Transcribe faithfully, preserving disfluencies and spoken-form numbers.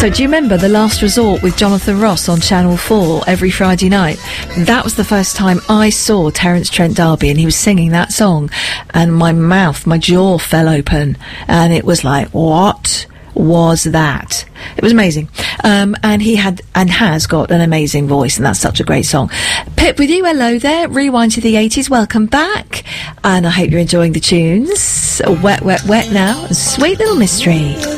Also, do you remember The Last Resort with Jonathan Ross on Channel four every Friday night? That was the first time I saw Terence Trent D'Arby, and he was singing that song, and my mouth, my jaw fell open, and it was like, what was that? It was amazing. Um, and he had and has got an amazing voice, and that's such a great song. Pip with you, hello there. Rewind to the eighties, welcome back. And I hope you're enjoying the tunes. Wet, wet, wet now. Sweet Little Mystery.